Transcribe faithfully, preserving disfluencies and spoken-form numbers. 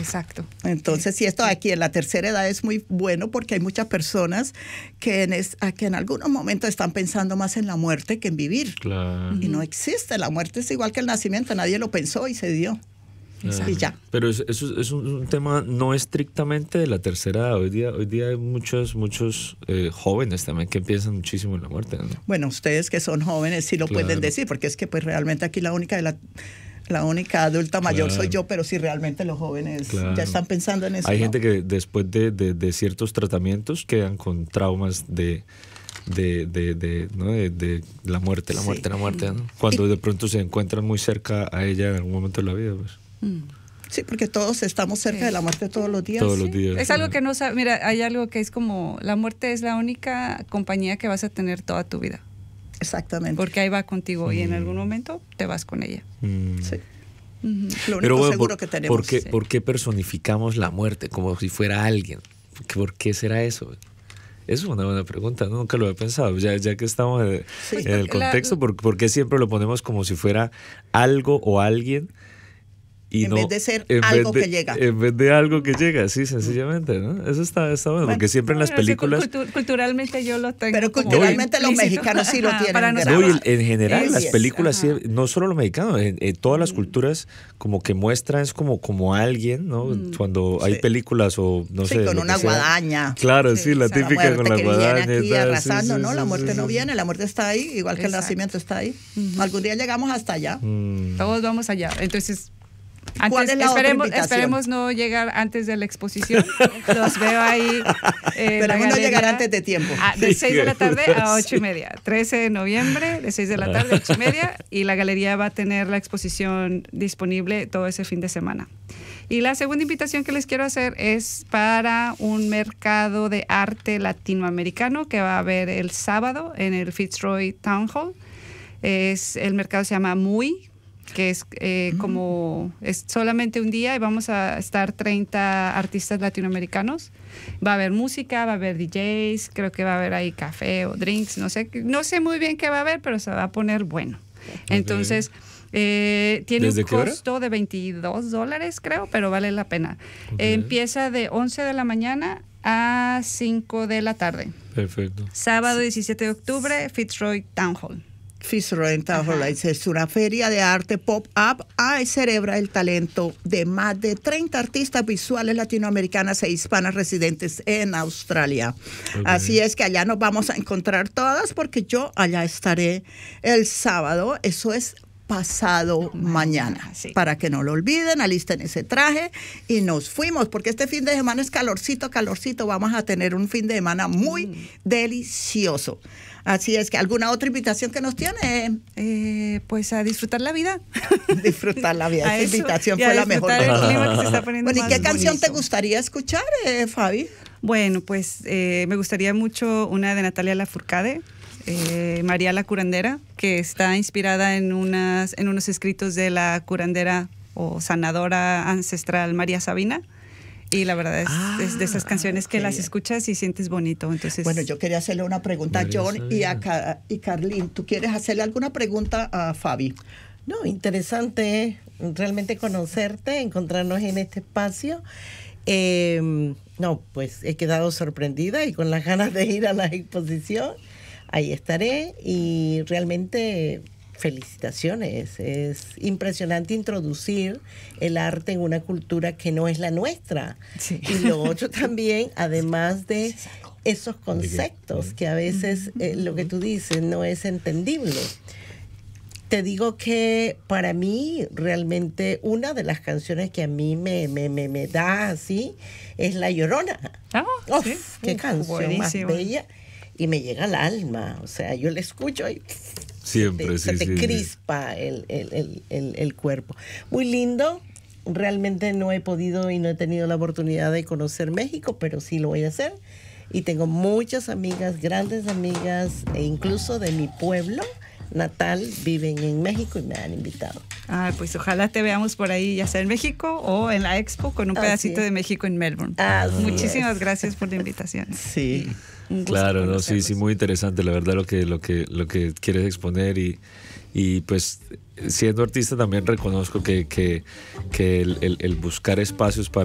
Exacto. Entonces, sí, esto aquí en la tercera edad es muy bueno porque hay muchas personas que en, es, que en algunos momentos están pensando más en la muerte que en vivir. Claro. Y no existe, la muerte es igual que el nacimiento, nadie lo pensó y se dio. Claro. Y ya. Pero eso es, es, es un, un tema no estrictamente de la tercera edad. Hoy día, hoy día hay muchos, muchos eh, jóvenes también que piensan muchísimo en la muerte, ¿no? Bueno, ustedes que son jóvenes sí lo Claro. pueden decir, porque es que pues realmente aquí la única de la... La única adulta mayor Claro. soy yo, pero sí realmente los jóvenes Claro. ya están pensando en eso. Hay ¿no? gente que después de, de, de ciertos tratamientos quedan con traumas de, de, de, de, ¿no? de, de la muerte, la Sí. muerte, la muerte, ¿no? Cuando de pronto se encuentran muy cerca a ella en algún momento de la vida, pues. Sí, porque todos estamos cerca Sí. de la muerte todos los días. Todos los sí. días. Es algo que no sabes. Mira, hay algo que es como, la muerte es la única compañía que vas a tener toda tu vida. Exactamente. Porque ahí va contigo y en Mm. algún momento te vas con ella. Mm. Sí. Ujú. Lo único Pero bueno, seguro por, que tenemos. ¿por qué, Sí. ¿por qué personificamos la muerte como si fuera alguien? ¿Por qué será eso? Es una buena pregunta, ¿no? Nunca lo he pensado. Ya, ya que estamos en, Sí. en el Porque la- contexto, ¿por, por qué siempre lo ponemos como si fuera algo o alguien? Y En no, vez de ser en algo vez de- que llega. En vez de algo que llega, sí, sencillamente, ¿no? Eso está, está bueno, porque siempre en las Bueno, sí, películas... cultu- culturalmente yo lo tengo. Pero como culturalmente los implícito. mexicanos sí lo Ajá, tienen para grabado. No, nosotros. y en general en Así las es, películas, sí, ajá. no solo los mexicanos, en, en todas las culturas como que muestran es como, como alguien, ¿no? Cuando hay Sí. películas o no Sí, sé. con lo una que sea. guadaña. Claro, Sí, sí, la o sea, La típica muerte con la que viene guadaña y aquí tal, sí, arrasando, sí, ¿no? sí, La sí, muerte sí, no sí. viene, la muerte está ahí, igual que el Exacto. nacimiento está ahí. Ujú. Algún día llegamos hasta allá. Mm. Todos vamos allá. Entonces, ¿Cuál antes, es la otra esperemos, invitación? esperemos no llegar antes de la exposición. Los veo ahí. eh, en la Esperemos no llegar galería, antes de tiempo. a- de seis de la tarde a Sí. ocho y media. trece de noviembre, de seis de la tarde a ocho y media. Y la galería va a tener la exposición disponible todo ese fin de semana. Y la segunda invitación que les quiero hacer es para un mercado de arte latinoamericano que va a haber el sábado en el Fitzroy Town Hall. Es, el mercado se llama Muy, que es eh, como es solamente un día y vamos a estar treinta artistas latinoamericanos. Va a haber música, va a haber D Js, creo que va a haber ahí café o drinks, no sé, no sé muy bien qué va a haber, pero se va a poner bueno. Entonces, eh, tiene un ¿Desde qué hora? costo de veintidós dólares, creo, pero vale la pena. Ok. Eh, empieza de once de la mañana a cinco de la tarde. Perfecto. Sábado diecisiete de octubre, Fitzroy Town Hall. Fitzroy Town Hall es una feria de arte pop-up. Ah, celebra el talento de más de treinta artistas visuales latinoamericanas e hispanas residentes en Australia. Ok. Así es que allá nos vamos a encontrar todas porque yo allá estaré el sábado. Eso es pasado mañana. sí. Para que no lo olviden, alisten ese traje y nos fuimos porque este fin de semana es calorcito, calorcito. Vamos a tener un fin de semana muy Mm. delicioso. Así es que, ¿alguna otra invitación que nos tiene? Eh, pues a disfrutar la vida. Disfrutar la vida. A Esta eso, invitación y a fue la mejor. disfrutar el clima que se está poniendo Bueno, ¿y más qué canción te bonito. gustaría escuchar, eh, Fabi? Bueno, pues eh, me gustaría mucho una de Natalia Lafourcade, eh, María la curandera, que está inspirada en, unas, en unos escritos de la curandera o sanadora ancestral María Sabina. Y la verdad es, Ah, es de esas canciones que qué las bien. escuchas y sientes bonito. Entonces, Bueno, yo quería hacerle una pregunta a María John y a, Sabina. Ca- y Carlín. ¿Tú quieres hacerle alguna pregunta a Fabi? No, interesante realmente conocerte, encontrarnos en este espacio. Eh, no, pues he quedado sorprendida y con las ganas de ir a la exposición. Ahí estaré y realmente felicitaciones. Es impresionante introducir el arte en una cultura que no es la nuestra. Sí. Y lo otro también, además de esos conceptos que a veces eh, lo que tú dices no es entendible. Te digo que para mí realmente una de las canciones que a mí me, me, me, me da así es La Llorona. Ah, Uf, sí. qué Uf, canción buenísimo. más bella y me llega al alma. O sea, yo la escucho y Siempre, te, sí, se te sí, sí. crispa el, el, el, el, el cuerpo. Muy lindo. Realmente no he podido y no he tenido la oportunidad de conocer México, pero sí lo voy a hacer. Y tengo muchas amigas, grandes amigas, e incluso de mi pueblo natal, viven en México y me han invitado. Ah, pues ojalá te veamos por ahí, ya sea en México o en la Expo con un Así pedacito es. de México en Melbourne. Así Muchísimas es. gracias por la invitación. Sí. Un gusto Claro, no, sí, sí, conocerlos. muy interesante, la verdad, lo que, lo que, lo que quieres exponer y, y pues siendo artista también reconozco que, que, que el, el- el buscar espacios para